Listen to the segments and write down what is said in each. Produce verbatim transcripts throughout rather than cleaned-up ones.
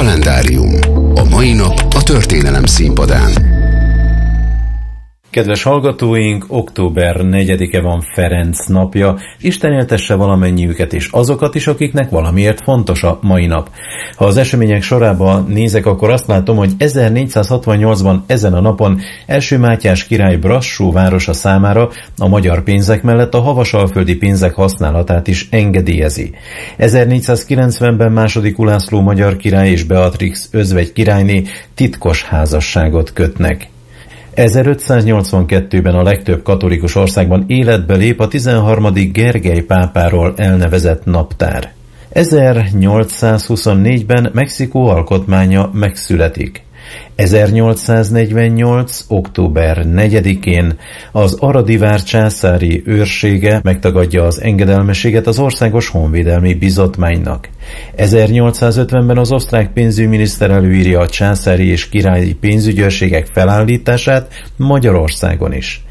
Kalendárium. A mai nap a történelem színpadán. Kedves hallgatóink, október negyedike van Ferenc napja. Isten éltesse valamennyiüket és azokat is, akiknek valamiért fontos a mai nap. Ha az események sorába nézek, akkor azt látom, hogy ezernégyszázhatvannyolcban ezen a napon első Mátyás király Brassó városa számára a magyar pénzek mellett a havasalföldi pénzek használatát is engedélyezi. ezernégyszázkilencvenben második Ulászló magyar király és Beatrix özvegy királyné titkos házasságot kötnek. ezerötszáznyolcvankettőben a legtöbb katolikus országban életbe lép a tizenharmadik Gergely pápáról elnevezett naptár. ezernyolcszázhuszonnégyben Mexikó alkotmánya megszületik. ezernyolcszáznegyvennyolc. október negyedikén az Aradi vár császári őrsége megtagadja az engedelmességet az Országos Honvédelmi Bizottmánynak. ezernyolcszázötvenben az osztrák pénzügyminiszter előírja a császári és királyi pénzügyőrségek felállítását Magyarországon is.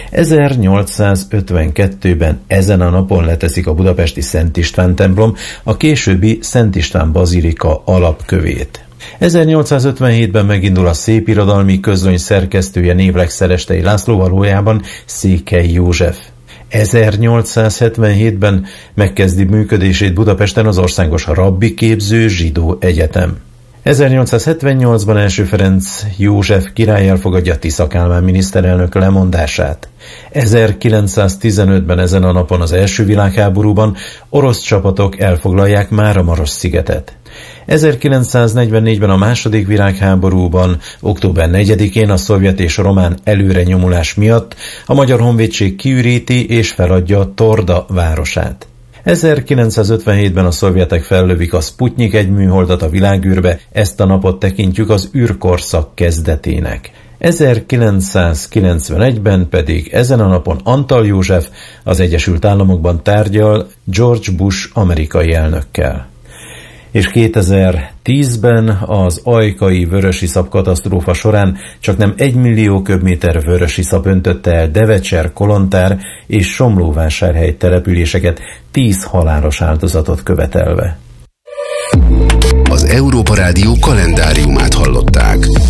ezernyolcszázötvenkettőben ezen a napon leteszik a budapesti Szent István templom a későbbi Szent István bazilika alapkövét. ezernyolcszázötvenhétben megindul a szépirodalmi közlöny szerkesztője Névlegszerestei László, valójában Székely József. ezernyolcszázhetvenhétben megkezdi működését Budapesten az Országos Rabbi Képző Zsidó Egyetem. ezernyolcszázhetvennyolcban első Ferenc József király elfogadja Tisza Kálmán miniszterelnök lemondását. ezerkilencszáztizenötben ezen a napon az első világháborúban orosz csapatok elfoglalják Máramarosszigetet. ezerkilencszáznegyvennégyben a második világháborúban október negyedikén a szovjet és román előrenyomulás miatt a Magyar Honvédség kiüríti és feladja Torda városát. ezerkilencszázötvenhétben a szovjetek fellövik a Sputnik egy műholdat a világűrbe, ezt a napot tekintjük az űrkorszak kezdetének. ezerkilencszázkilencvenegyben pedig ezen a napon Antal József az Egyesült Államokban tárgyal George Bush amerikai elnökkel. És kétezer-tízben az ajkai vörösiszap katasztrófa során csaknem egy millió köbméter vörösiszap öntötte el Devecser, Kolontár és Somlóvásárhely településeket tíz halálos áldozatot követelve. Az Európa Rádió kalendáriumát hallották.